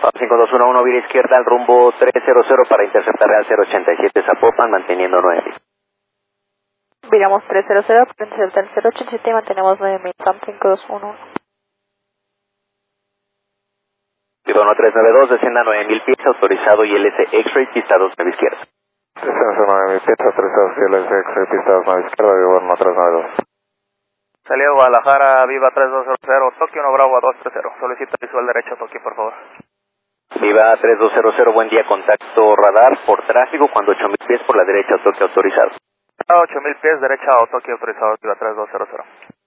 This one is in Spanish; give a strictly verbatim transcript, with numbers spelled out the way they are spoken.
cinco dos uno uno, vira izquierda al rumbo trescientos para interceptar Real cero ochenta y siete Zapopan, manteniendo nueve. Viramos trescientos para interceptar cero ochenta y siete y mantenemos nueve mil, cinco dos uno uno. Viva uno tres nueve dos, descienda nueve mil pies, autorizado I L S X-Ray, pista dos, nueve izquierda. Descenso nueve mil pies, autorizado I L S X-Ray, pista dos, nueve izquierda, Viva uno tres nueve dos. Salió Guadalajara, Viva tres dos cero cero, Tokio uno Bravo a dos tres cero. Solicita visual derecho Tokio, por favor. Viva tres dos cero cero, buen día, contacto radar por tráfico, cuando ocho mil pies por la derecha, Tokio autorizado. ocho mil pies, derecha a Tokio autorizado, Viva tres dos cero cero.